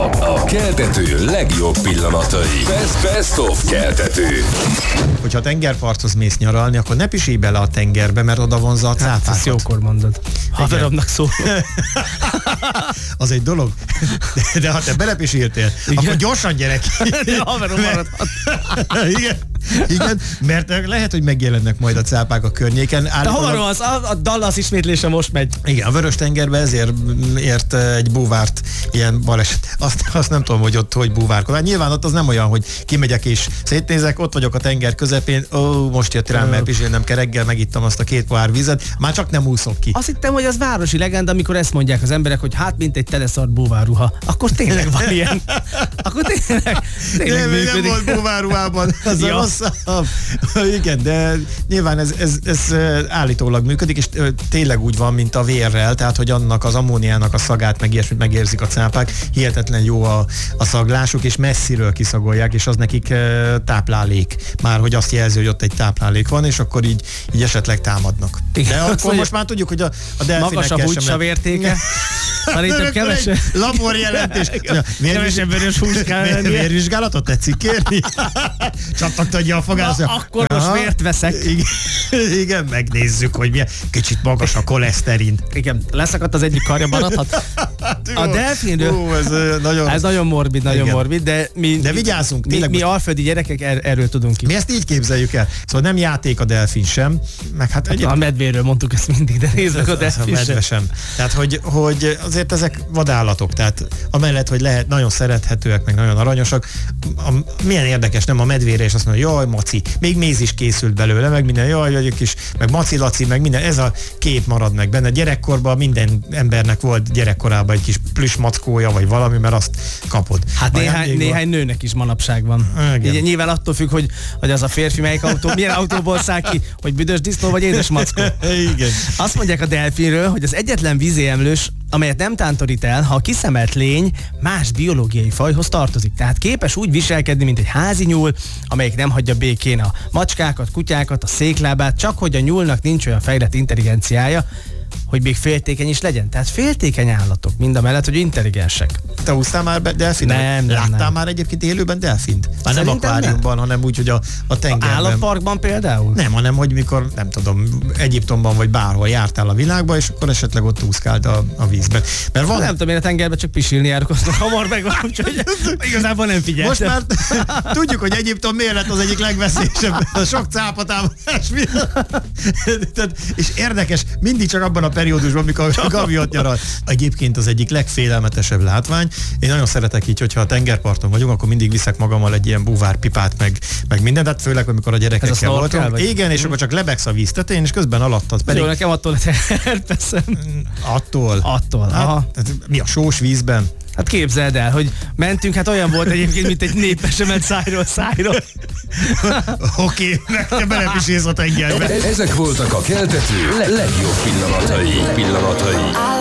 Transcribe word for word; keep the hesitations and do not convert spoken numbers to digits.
A keltető legjobb pillanatai. Best, best of keltető. Hogyha a tengerparthoz mész nyaralni, akkor ne pisilj bele a tengerbe, mert oda vonzza a cápákat. Hát, ezt jókor mondod. Haveromnak szól. Az egy dolog. De, de ha te belepisíltél, akkor gyorsan gyere ki. De haverom maradhat. Igen. Igen, mert lehet, hogy megjelennek majd a cápák a környéken. De hova az? A, a Dallas ismétlése most megy. Igen, a Vörös-tengerbe ezért ért egy búvárt ilyen baleset. Azt, azt nem tudom, hogy ott hogy búvárkod. Hát nyilván ott az nem olyan, hogy kimegyek és szétnézek, ott vagyok a tenger közepén, ó, most jött rám, mert pisilnem kell, reggel megittam azt a két pohár vizet, már csak nem úszok ki. Azt hittem, hogy az városi legenda, amikor ezt mondják az emberek, hogy hát mint egy teleszart búvárruha. Akkor tényleg van ilyen. Akkor tényleg, tényleg nem, működik. nem volt búvárruhában. Az Ja. rosszabb. Igen, de nyilván ez, ez, ez állítólag működik, és tényleg úgy van, mint a vérrel, tehát hogy annak az ammóniának a szagát, meg ilyesmit megérzik a cápák. Hihetetlen jó a, a szaglásuk, és messziről kiszagolják, és az nekik táplálék. Már hogy azt jelzi, hogy ott egy táplálék van, és akkor így, így esetleg támadnak. Igen, de akkor most már tudjuk, hogy a, a delfinekkel magas a húgysav értéke. Szerintem kevesebb. Labor jelentés. Kevesebb vörös hús kell lennie. Vérvizsgálatot tetszik kérni? Csatogtatja a fogát. Na, akkor most Aha. vért veszek. Igen, igen, megnézzük, hogy milyen kicsit magas a koleszterin. Igen, leszakadt az egyik karja, maradhat. A delfinről, Ó, ez nagyon... ez nagyon morbid, nagyon Igen. morbid, de mi, De vigyázzunk, mi, tényleg mi most- alföldi gyerekek er, erről tudunk ki. Mi ezt így képzeljük el. Szóval nem játék a delfin sem, meg hát A egyébként medvéről mondtuk ezt mindig, de nézd meg a ez a delfin medve sem. Tehát, hogy, hogy azért ezek vadállatok, tehát amellett, hogy lehet, nagyon szerethetőek, meg nagyon aranyosak, a, milyen érdekes, nem a medvére, és azt mondja, jaj, maci, még méz is készült belőle, meg minden, jaj, vagy kis, meg maci-laci, meg minden, ez a kép marad meg benne. Gyerekkorban minden embernek volt gyerekkorában egy kis plüss mackója, vagy valami, mert azt kapod. Hát A néhány, játékban- néhány nőnek is manapság van. Igen. Ugye, nyilván attól függ, hogy, hogy az a férfi melyik autó, milyen autóból száll ki, hogy büdös disznó vagy édes mackó. Igen. Azt mondják a delfinről, hogy az egyetlen víziemlős, amelyet nem tántorít el, ha a kiszemelt lény más biológiai fajhoz tartozik. Tehát képes úgy viselkedni, mint egy házi nyúl, amelyik nem hagyja békén a macskákat, kutyákat, a széklábát, csak hogy a nyúlnak nincs olyan fejlett intelligenciája, hogy még féltékeny is legyen. Tehát féltékeny állatok, mind a mellett, hogy intelligensek. Te úsztál már be delfint? Nem, nem, Láttál nem. már egyébként élőben delfint? Már nem Szerintem akváriumban, hanem úgy, hogy a, a A tengerben. állatparkban például? Nem, hanem hogy mikor, nem tudom, Egyiptomban vagy bárhol jártál a világba, és akkor esetleg ott úszkált a, a vízben. Mert van... Nem tudom, én a tengerben csak pisilni járok, aztán hamar megvan, úgyhogy igazából nem figyeltem. Most már tudjuk, hogy Egyiptom miért lett az egyik legveszélyesebb, a sok cápatámadás miatt. És érdekes, mindig csak abban a periódusban, mikor a Gabi ott nyaral. Egyébként az egyik legfélelmetesebb látvány. Én nagyon szeretek így, hogyha a tengerparton vagyunk, akkor mindig viszek magammal egy ilyen búvárpipát, meg, meg mindent, hát főleg, amikor a gyerekekkel snorkel, voltunk. vagy? Igen, és akkor csak lebegsz a víz tetején, és közben alattad pedig. Jó, nekem attól herpeszem. Attól. Attól, Hát, aha. hát, mi a sós vízben? Hát képzeld el, hogy mentünk, hát olyan volt egyébként, mint egy népesemet szájról szájról. Oké, meg te belepisélsz a tengerbe. Ezek voltak a keltető legjobb pillanatai. pillanatai.